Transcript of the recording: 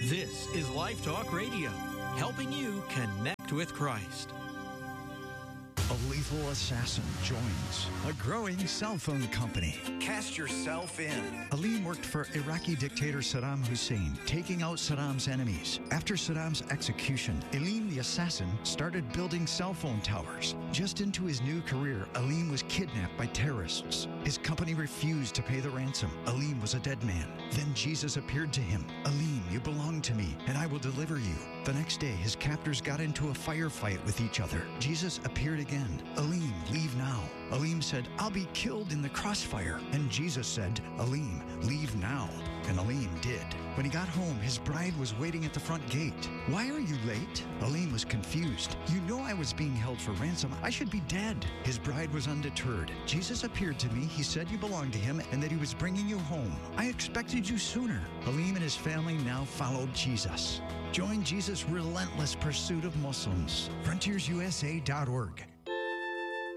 This is Life Talk Radio, helping you connect with Christ. A lethal assassin joins a growing cell phone company. Cast yourself in. Aleem worked for Iraqi dictator Saddam Hussein, taking out Saddam's enemies. After Saddam's execution, Aleem the assassin started building cell phone towers. Just into his new career, Aleem was kidnapped by terrorists. His company refused to pay the ransom. Aleem was a dead man. Then Jesus appeared to him. Aleem, you belong to me, and I will deliver you. The next day, his captors got into a firefight with each other. Jesus appeared again. Aleem, leave now. Aleem said, I'll be killed in the crossfire. And Jesus said, Aleem, leave now. And Aleem did. When he got home, his bride was waiting at the front gate. Why are you late? Aleem was confused. You know I was being held for ransom. I should be dead. His bride was undeterred. Jesus appeared to me. He said you belonged to him and that he was bringing you home. I expected you sooner. Aleem and his family now followed Jesus. Join Jesus' relentless pursuit of Muslims. FrontiersUSA.org.